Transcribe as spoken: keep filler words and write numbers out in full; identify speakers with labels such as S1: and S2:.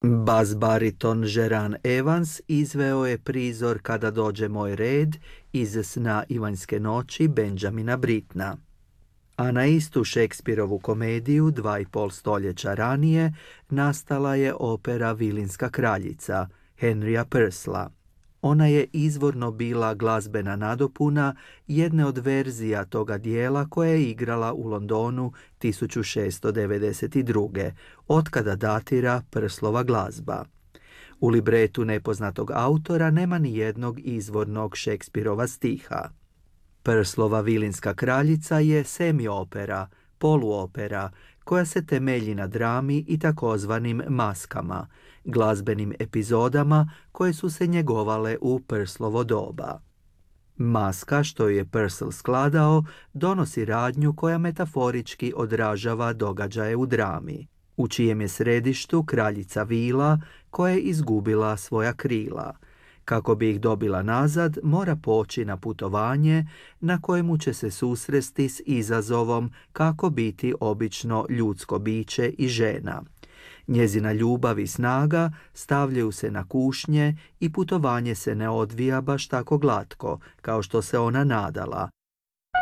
S1: Bas bariton Žeran Evans izveo je prizor Kada dođe moj red iz Sna Ivanjske noći Benjamina Brittona. A na istu Šekspirovu komediju dva i pol stoljeća ranije nastala je opera Vilinska kraljica Henrya Purcella. Ona je izvorno bila glazbena nadopuna jedne od verzija toga dijela koje je igrala u Londonu tisuću šessto devedeset druge. otkada datira Purcellova glazba. U libretu nepoznatog autora nema ni jednog izvornog Šekspirova stiha. Purcellova Vilinska kraljica je semi-opera, poluopera, koja se temelji na drami i takozvanim maskama, glazbenim epizodama koje su se njegovale u Purcellovo doba. Maska, što je Purcell skladao, donosi radnju koja metaforički odražava događaje u drami, u čijem je središtu kraljica Vila koja je izgubila svoja krila. Kako bi ih dobila nazad, mora poći na putovanje na kojemu će se susresti s izazovom kako biti obično ljudsko biće i žena. Njezina ljubav i snaga stavljaju se na kušnje i putovanje se ne odvija baš tako glatko kao što se ona nadala,